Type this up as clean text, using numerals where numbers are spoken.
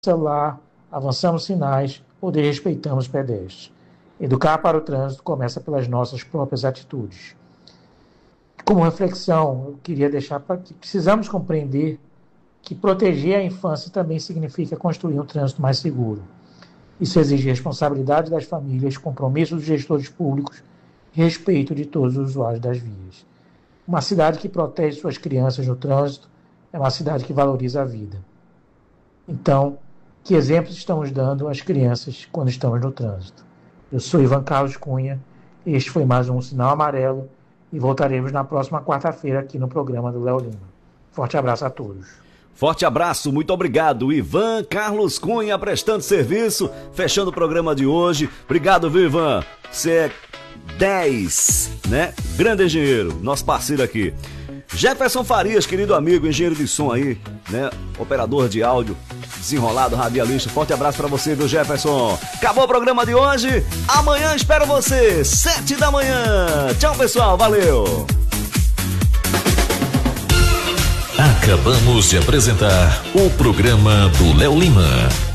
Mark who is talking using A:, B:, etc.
A: celular, avançamos sinais ou desrespeitamos pedestres. Educar para o trânsito começa pelas nossas próprias atitudes. Como reflexão, eu queria deixar para que precisamos compreender que proteger a infância também significa construir um trânsito mais seguro. Isso exige responsabilidade das famílias, compromisso dos gestores públicos e respeito de todos os usuários das vias. Uma cidade que protege suas crianças no trânsito é uma cidade que valoriza a vida. Então, que exemplos estamos dando às crianças quando estamos no trânsito? Eu sou Ivan Carlos Cunha, este foi mais um Sinal Amarelo e voltaremos na próxima quarta-feira aqui no programa do Léo Lima. Forte abraço a todos.
B: Forte abraço, muito obrigado, Ivan Carlos Cunha, prestando serviço, fechando o programa de hoje. Obrigado, viu, Ivan? Você é 10, né? Grande engenheiro, nosso parceiro aqui. Jefferson Farias, querido amigo, engenheiro de som aí, né? Operador de áudio, desenrolado, radialista. Forte abraço pra você, viu, Jefferson? Acabou o programa de hoje. Amanhã espero você, 7 da manhã. Tchau, pessoal. Valeu.
C: Acabamos de apresentar o programa do Léo Lima.